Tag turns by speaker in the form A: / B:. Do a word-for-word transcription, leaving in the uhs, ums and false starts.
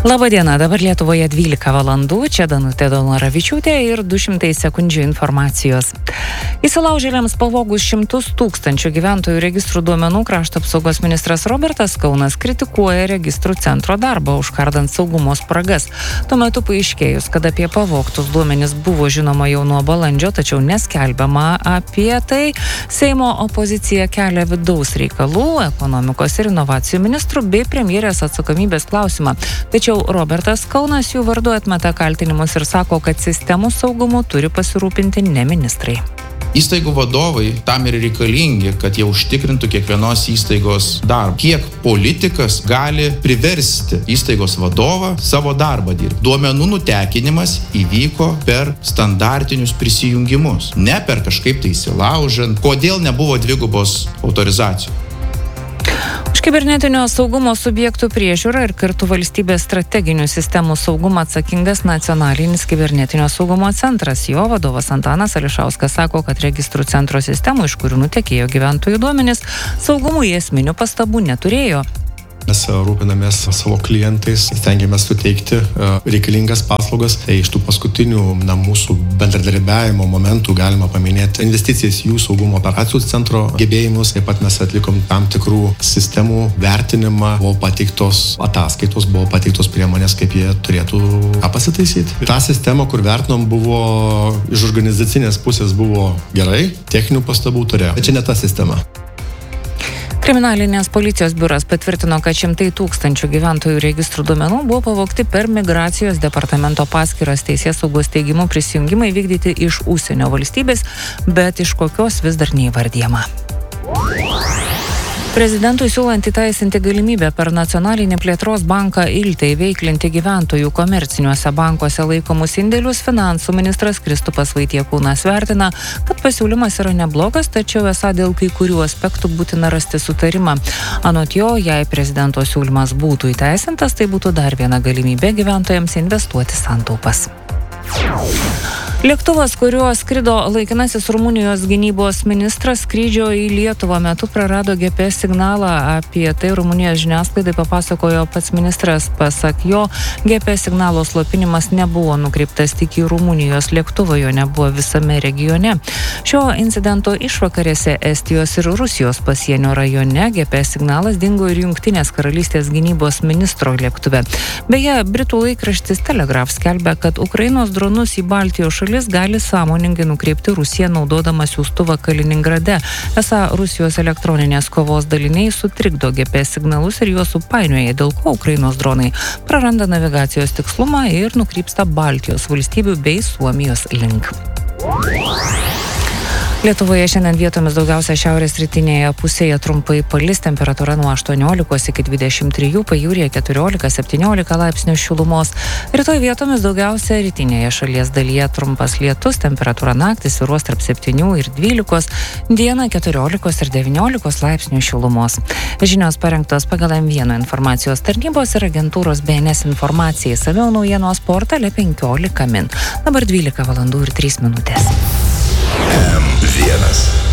A: Labadiena, dabar Lietuvoje dvylika valandų, čia Danutė Dolnaravičiūtė ir du šimtai sekundžių informacijos. Įsilaužėliams pavogus šimtus tūkstančių gyventojų registrų duomenų krašto apsaugos ministras Robertas Kaunas kritikuoja registrų centro darbą, užkardant saugumo spragas. Tuo metu paaiškėjus, kad apie pavogtus duomenis buvo žinoma jau nuo balandžio, tačiau neskelbiama apie tai, Seimo opozicija kelia vidaus reikalų, ekonomikos ir inovacijų ministrų bei premjerės atsakomybės klausimą. Tačiau Robertas Kaunas jų vardu atmeta kaltinimus ir sako, kad sistemų saugumu turi pasirūpinti ne ministrai.
B: Įstaigų vadovai tam ir reikalingi, kad jie užtikrintų kiekvienos įstaigos darbą. Kiek politikas gali priversti įstaigos vadovą savo darbą dirbti. Duomenų nutekinimas įvyko per standartinius prisijungimus, ne per kažkaip tai įsilaužant. Kodėl nebuvo dvigubos autorizacijos?
A: Už kibernetinio saugumo subjektų priežiūrą ir kartu valstybės strateginių sistemų saugumą atsakingas Nacionalinis kibernetinio saugumo centras. Jo vadovas Antanas Ališauskas sako, kad registrų centro sistemų, iš kurių nutekėjo gyventojų duomenys, saugumui esminių pastabų neturėjo.
C: Mes rūpinamės savo klientais, stengiamės suteikti reikalingas paslaugas. Tai iš tų paskutinių na, mūsų bendradarbiavimo momentų galima paminėti investicijas jų saugumo operacijų centro gebėjimus. Taip pat mes atlikom tam tikrų sistemų vertinimą, buvo pateiktos ataskaitos, buvo pateiktos priemonės, kaip jie turėtų ką pasitaisyti. Ta sistema, kur vertinom, buvo iš organizacinės pusės buvo gerai, techninių pastabų turėjo. Bet čia ne ta sistema.
A: Kriminalinės policijos biuras patvirtino, kad šimtai tūkstančių gyventojų registrų duomenų buvo pavogti per migracijos departamento paskyras. Teisėsaugos teigimu prisijungimai vykdyti iš užsienio valstybės, bet iš kokios vis dar neįvardyjama. Prezidentui siūlant įteisinti galimybę per Nacionalinį plėtros banką Iltė įveiklinti gyventojų komerciniuose bankuose laikomus indėlius, finansų ministras Kristupas Vaitiekūnas vertina, kad pasiūlymas yra neblogas, tačiau esą dėl kai kurių aspektų būtina rasti sutarimą. Anot jo, jei prezidento siūlymas būtų įteisintas, tai būtų dar viena galimybė gyventojams investuoti santaupas. Lėktuvas, kuriuo skrido laikinasis Rumunijos gynybos ministras, skrydžio į Lietuvą metu prarado G P S signalą. Apie tai Rumunijos žiniasklaidai papasakojo pats ministras. Pasak jo, G P S signalo slopinimas nebuvo nukreiptas tik į Rumunijos lėktuvą, jo nebuvo visame regione. Šio incidento išvakarėse Estijos ir Rusijos pasienio rajone G P S signalas dingo ir Jungtinės karalystės gynybos ministro lėktuve. Beje, Britų laikraštis Telegraph skelbia, kad Ukrainos dronus į Baltijos šalis gali sąmoningai nukreipti Rusija naudodama siųstuvą Kaliningrade. Esą Rusijos elektroninės kovos daliniai sutrikdo G P S signalus ir juos supainioja, dėl ko Ukrainos dronai praranda navigacijos tikslumą ir nukrypsta Baltijos valstybių bei Suomijos link. Lietuvoje šiandien vietomis daugiausia šiaurės rytinėje pusėje trumpai palis, temperatūra nuo aštuoniolikos iki dvidešimt trijų, pajūryje keturiolika septyniolika laipsnių šilumos. Rytoj vietomis daugiausia rytinėje šalies dalyje trumpas lietus, temperatūra naktį svyruos tarp septynių ir dvylikos, dieną keturiolikos ir devyniolikos laipsnių šilumos. Žinios parengtos pagal M vienas informacijos tarnybos ir agentūros B N S informacijai. Samiau naujienos portale penkiolika min. Dabar dvylika valandų ir trys minutės.
D: M vienas.